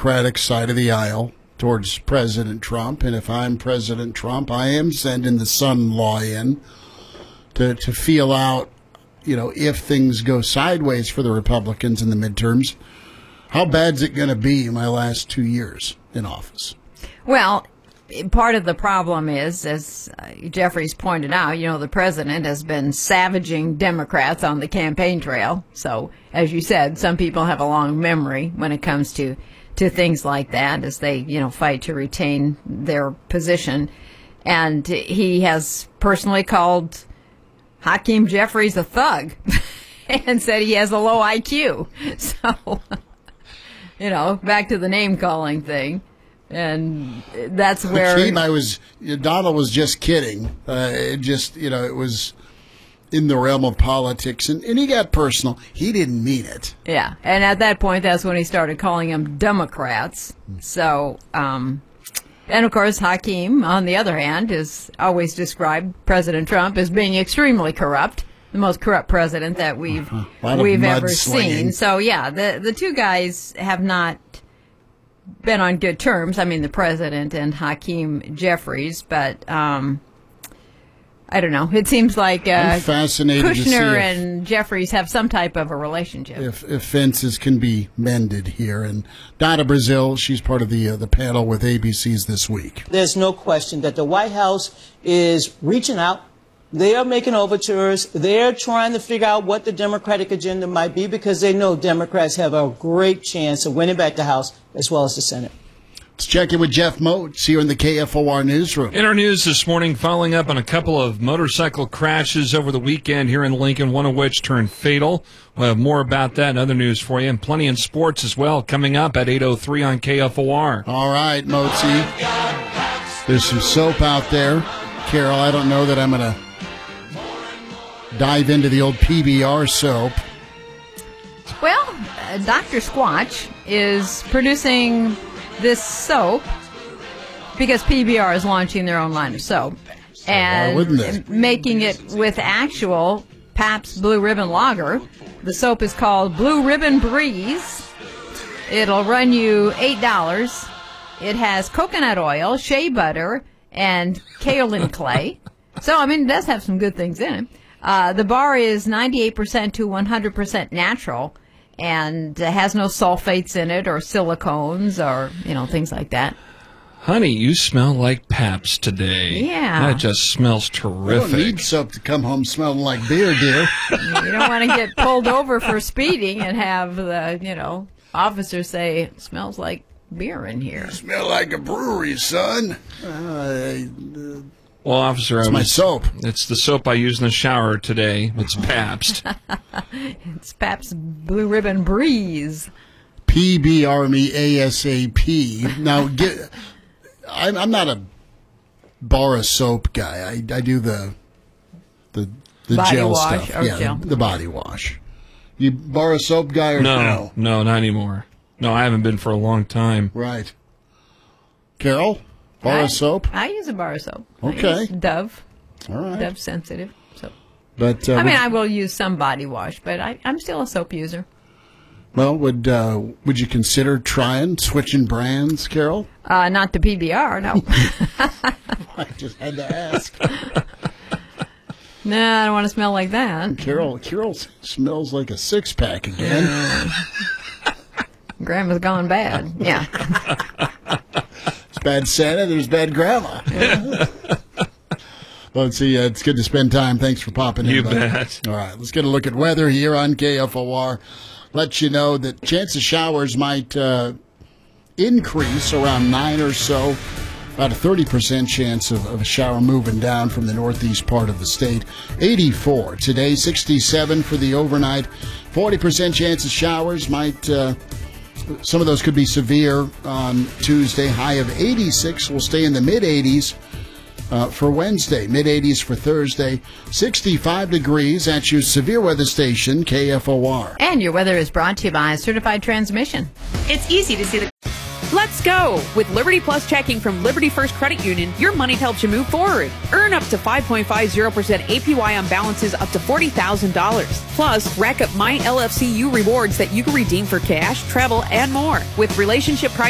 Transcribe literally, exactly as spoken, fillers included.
Democratic side of the aisle towards President Trump. And if I'm President Trump, I am sending the son-in-law in to, to feel out, you know, if things go sideways for the Republicans in the midterms, how bad's it going to be my last two years in office? Well, part of the problem is, as Jeffries pointed out, you know, the president has been savaging Democrats on the campaign trail. So, as you said, some people have a long memory when it comes to, to things like that as they, you know, fight to retain their position. And he has personally called Hakeem Jeffries a thug and said he has a low I Q. So, you know, back to the name-calling thing. And that's where... Hakeem, I was... Donald was just kidding. Uh, it just, you know, it was in the realm of politics. And, and he got personal. He didn't mean it. Yeah. And at that point, that's when he started calling them Democrats. So, um... and, of course, Hakeem, on the other hand, has always described President Trump as being extremely corrupt, the most corrupt president that we've uh-huh. we've ever seen. So, yeah, the, the two guys have not been on good terms. I mean, the president and Hakeem Jeffries, but um, I don't know. It seems like uh, I'm fascinated Kushner to see if, and Jeffries have some type of a relationship. If, if fences can be mended here. And Donna Brazil, she's part of the uh, the panel with A B C's This Week. There's no question that the White House is reaching out. They are making overtures. They're trying to figure out what the Democratic agenda might be because they know Democrats have a great chance of winning back the House as well as the Senate. Let's check in with Jeff Moats here in the K F O R newsroom. In our news this morning, following up on a couple of motorcycle crashes over the weekend here in Lincoln, one of which turned fatal. We'll have more about that and other news for you, and plenty in sports as well, coming up at eight oh three on K F O R. All right, Moatsy. There's some soap out there. Carol, I don't know that I'm going to dive into the old P B R soap. Well, uh, Doctor Squatch is producing this soap because P B R is launching their own line of soap and making it with actual Pabst Blue Ribbon Lager. The soap is called Blue Ribbon Breeze. It'll run you eight dollars. It has coconut oil, shea butter, and kaolin clay. So, I mean, it does have some good things in it. Uh, the bar is ninety-eight percent to one hundred percent natural and has no sulfates in it or silicones or, you know, things like that. Honey, you smell like Pabst today. Yeah. That just smells terrific. I don't need soap to come home smelling like beer, dear. You don't want to get pulled over for speeding and have the, you know, officer say, it smells like beer in here. You smell like a brewery, son. Uh, Well, officer, it's I my was, soap. It's the soap I use in the shower today. It's Pabst. It's Pabst Blue Ribbon Breeze. P B R me ASAP. Now, get, I'm, I'm not a bar of soap guy. I, I do the the the body gel wash stuff. Or yeah, gel. The, the body wash. You bar a soap guy or no, no? No, not anymore. No, I haven't been for a long time. Right. Carol? Bar I, of soap? I use a bar of soap. Okay. I use Dove. All right. Dove sensitive soap. But uh, I mean, would, I will use some body wash, but I, I'm still a soap user. Well, would uh, would you consider trying switching brands, Carol? Uh, not the P B R, no. I just had to ask. No, I don't want to smell like that. Carol, Carol smells like a six pack again. Uh, Grandma's gone bad. Yeah. It's bad Santa. There's bad Grandma. Yeah. Well, let's see. Uh, it's good to spend time. Thanks for popping in. You buddy. bet. All right, let's get a look at weather here on K F O R. Let you know that chance of showers might uh, increase around nine or so. About a thirty percent chance of, of a shower moving down from the northeast part of the state. eighty-four today, sixty-seven for the overnight. forty percent chance of showers. Might uh, some of those could be severe on Tuesday. High of eighty-six. Will stay in the mid eighties. Uh, for Wednesday, mid eighties for Thursday, sixty-five degrees at your severe weather station, K F O R. And your weather is brought to you by Certified Transmission. It's easy to see the... Let's go! With Liberty Plus checking from Liberty First Credit Union, your money helps you move forward. Earn up to five point five zero percent A P Y on balances up to forty thousand dollars. Plus, rack up My L F C U rewards that you can redeem for cash, travel, and more. With relationship price